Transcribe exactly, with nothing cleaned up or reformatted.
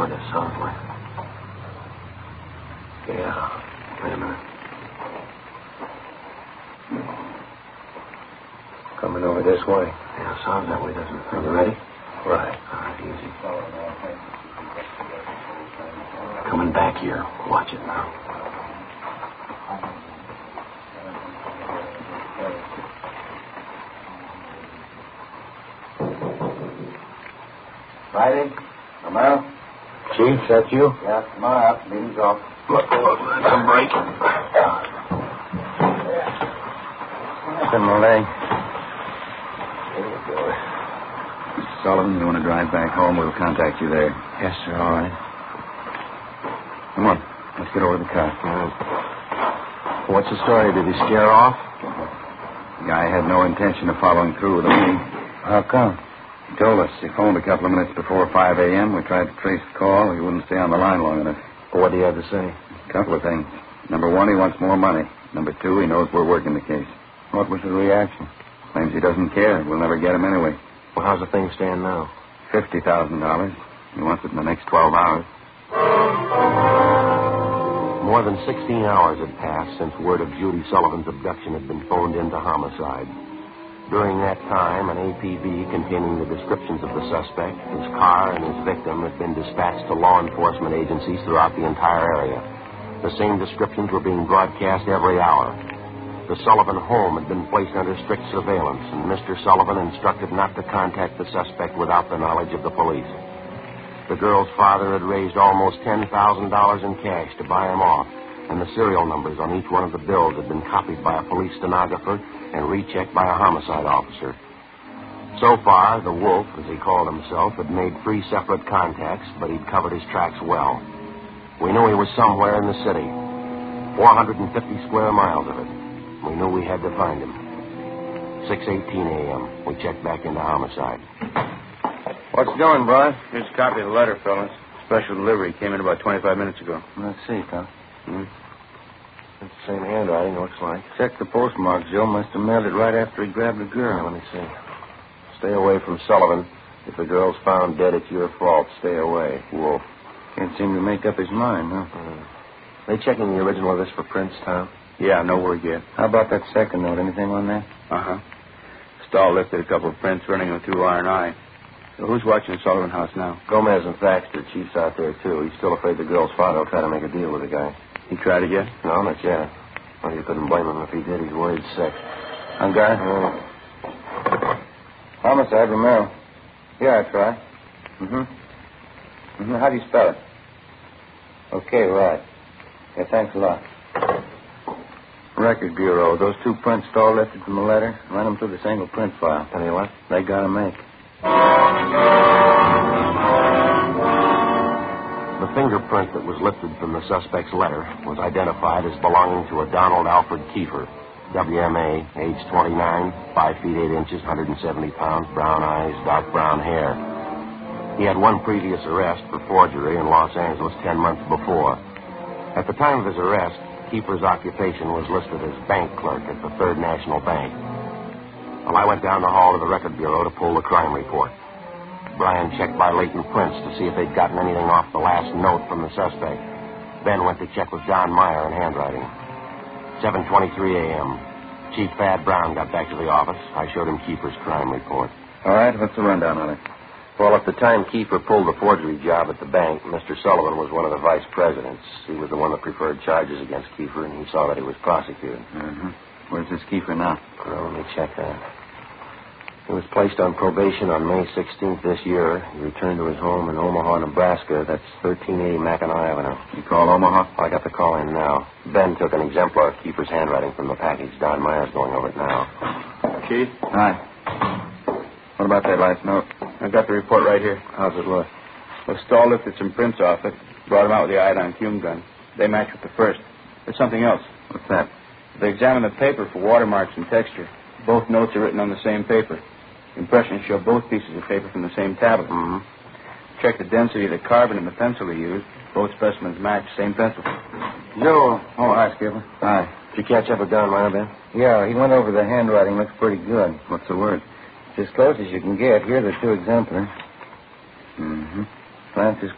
behind us, sounds like. Yeah. Wait a minute. Coming over this way. Yeah, sounds that way, doesn't it? Are you ready? Right. All right, easy. Coming back here. Watch it now. Friday? Romero? Chief, that you? Yeah, come on up. Meeting's off. Look, look, let him break. It's in my leg. Mister Sullivan, you want to drive back home? We'll contact you there. Yes, sir, all right. Come on. Let's get over to the car. Right. What's the story? Did he scare off? The guy had no intention of following through with the meeting. How come? He told us he phoned a couple of minutes before five a.m. We tried to trace the call. He wouldn't stay on the line long enough. Well, what do you have to say? A couple of things. Number one, he wants more money. Number two, he knows we're working the case. What was the reaction? Claims he doesn't care. We'll never get him anyway. Well, how's the thing stand now? Fifty thousand dollars. He wants it in the next twelve hours. More than sixteen hours had passed since word of Judy Sullivan's abduction had been phoned into homicide. During that time, an A P B containing the descriptions of the suspect, his car, and his victim had been dispatched to law enforcement agencies throughout the entire area. The same descriptions were being broadcast every hour. The Sullivan home had been placed under strict surveillance, and Mister Sullivan instructed not to contact the suspect without the knowledge of the police. The girl's father had raised almost ten thousand dollars in cash to buy him off, and the serial numbers on each one of the bills had been copied by a police stenographer and rechecked by a homicide officer. So far, the Wolf, as he called himself, had made three separate contacts, but he'd covered his tracks well. We knew he was somewhere in the city, four hundred fifty square miles of it. We knew we had to find him. six eighteen a.m. We checked back into homicide. What's doing, Brian? Here's a copy of the letter, fellas. Special delivery. Came in about twenty-five minutes ago. Let's see, Tom. Hmm? It's the same handwriting, looks like. Check the postmark. Joe must have mailed it right after he grabbed the girl. Now, let me see. Stay away from Sullivan. If the girl's found dead, it's your fault. Stay away. Wolf. Can't seem to make up his mind, huh? Mm. They checking the original of this for prints, Tom? Yeah, no word yet. How about that second note? Anything on that? Uh-huh. Stahl lifted a couple of prints running them through R and I. So who's watching the Sullivan house now? Gomez and Thaxter. Chief's out there, too. He's still afraid the girl's father will try to make a deal with the guy. He tried it yet? No, not yet. Well, you couldn't blame him if he did. He's worried sick. On guard? Uh, Homicide, Romero. Yeah, I try. Mm-hmm. Mm-hmm. How do you spell it? Okay, right. Yeah, thanks a lot. Record Bureau. Those two prints Stahl lifted from the letter, run them through the single print file. Tell you what? They got to make. The fingerprint that was lifted from the suspect's letter was identified as belonging to a Donald Alfred Kiefer, W M A, age twenty-nine, five feet eight inches, one hundred seventy pounds, brown eyes, dark brown hair. He had one previous arrest for forgery in Los Angeles ten months before. At the time of his arrest, Kiefer's occupation was listed as bank clerk at the Third National Bank. Well, I went down the hall to the Record Bureau to pull the crime report. Brian checked by latent prints to see if they'd gotten anything off the last note from the suspect. Ben went to check with John Meyer in handwriting. seven twenty-three a.m. Chief Thad Brown got back to the office. I showed him Kiefer's crime report. All right, what's the rundown on it? Well, at the time Kiefer pulled the forgery job at the bank, Mister Sullivan was one of the vice presidents. He was the one that preferred charges against Kiefer, and he saw that he was prosecuted. Mm-hmm. Where's this Kiefer now? Well, let me check that. He was placed on probation on May sixteenth this year. He returned to his home in Omaha, Nebraska. That's thirteen eighty Mackinac Avenue. You call Omaha? I got the call in now. Ben took an exemplar of Kiefer's handwriting from the package. Don Meyer's going over it now. Chief? Hi. What about that last note? I've got the report right here. How's it look? Well, Stahl lifted some prints off it, brought them out with the iodine fume gun. They match with the first. There's something else. What's that? They examined the paper for watermarks and texture. Both notes are written on the same paper. Impressions show both pieces of paper from the same tablet. Mm-hmm. Check the density of the carbon in the pencil he used. Both specimens match, same pencil. Joe. Oh, hi, Skipper. Hi. Did you catch up with Don Meyer, Ben? Yeah, he went over the handwriting. Looks pretty good. What's the word? It's as close as you can get. Here are the two exemplars. Mm-hmm. Francis